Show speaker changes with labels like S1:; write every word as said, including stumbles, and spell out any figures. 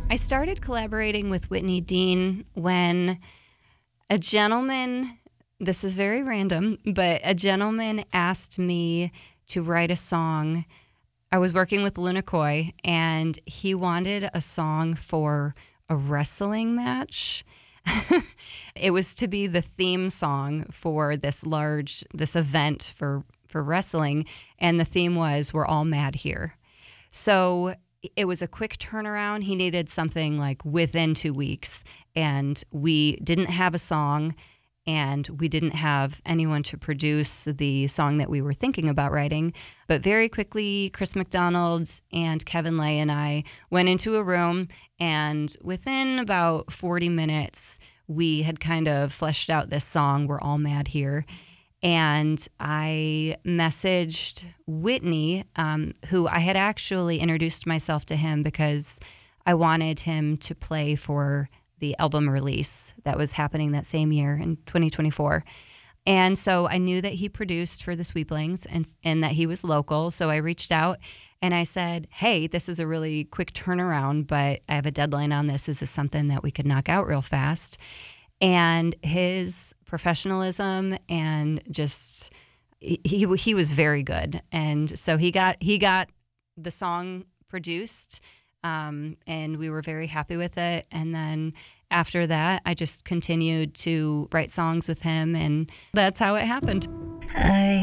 S1: I started collaborating with Whitney Dean when a gentleman, this is very random, but a gentleman asked me to write a song. I was working with Luna Coy, and he wanted a song for a wrestling match. It was to be the theme song for this large, this event for, for wrestling, and the theme was "We're All Mad Here." So it was a quick turnaround. He needed something like within two weeks, and we didn't have a song, and we didn't have anyone to produce the song that we were thinking about writing. But very quickly, Chris McDonald and Kevin Lay and I went into a room, and within about forty minutes, we had kind of fleshed out this song, "We're All Mad Here." And I messaged Whitney, um, who I had actually introduced myself to him because I wanted him to play for the album release that was happening that same year in twenty twenty-four. And so I knew that he produced for the Sweeplings and, and that he was local. So I reached out and I said, hey, this is a really quick turnaround, but I have a deadline on this. Is this something that we could knock out real fast? And his professionalism and just he he was very good, and so he got he got the song produced, um, and we were very happy with it. And then after that, I just continued to write songs with him, and that's how it happened.
S2: I